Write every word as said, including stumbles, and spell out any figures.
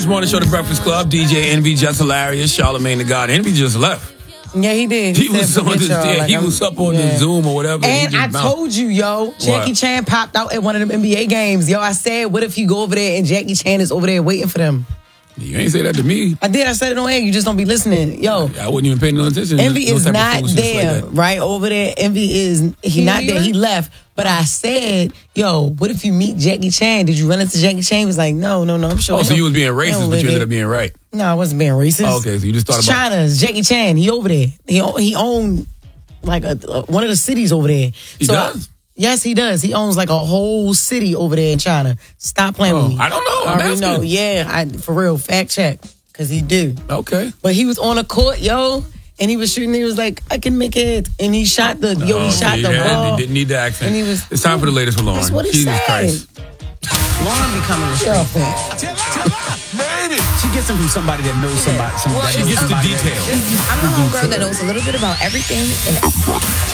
This morning show, The Breakfast Club. D J Envy, just hilarious. Charlamagne the God. Envy just left. Yeah, he did. He, He, was said, on this, "Forget y'all," yeah, like, he I'm- was up on yeah. the Zoom or whatever. And he I just bounced. told you, yo, Jackie What? Chan popped out at one of them N B A games. Yo, I said, what if you go over there and Jackie Chan is over there waiting for them? You ain't say that to me. I did. I said it on air. You just don't be listening. Yo, I wasn't even paying no attention. Envy no is type of not foolishness like there, that. right over there. Envy is he not there. He left. But I said, yo, what if you meet Jackie Chan? Did you run into Jackie Chan? He was like, no, no, no. I'm sure. Oh, so you was being he racist, don't but live you ended here. up being right. No, I wasn't being racist. Oh, okay, so you just thought about China's Jackie Chan. He over there. He o- he owned like a, a- one of the cities over there. He So, does? Yes, he does. He owns like a whole city over there in China. Stop playing Oh, with me. I don't know. I I'm already asking. know. Yeah, I, for real. Fact check, because he do. Okay. But he was on a court, yo, and he was shooting. He was like, I can make it. And he shot the, yo, Oh, he shot see, the that- ball. He didn't need the accent. And he was- it's time for the latest with Lauren. That's what he Jesus said. Christ. Lauren becoming a Tell She gets them from somebody that knows somebody. somebody She gets the details. I'm the homegirl that knows a little bit about everything and